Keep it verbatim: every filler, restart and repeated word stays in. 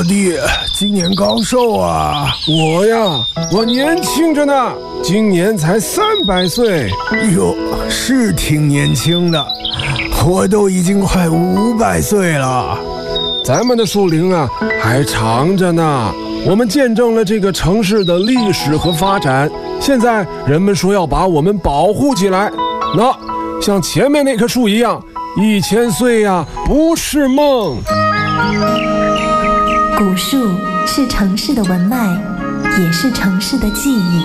弟，今年高寿啊？ 我呀，我年轻着呢，今年才三百岁。 哟，是挺年轻的，我都已经快五百岁了。 咱们的树龄啊，还长着呢。我们见证了这个城市的历史和发展，现在人们说要把我们保护起来。那像前面那棵树一样，一千岁呀，不是梦。 古树是城市的文脉，也是城市的记忆。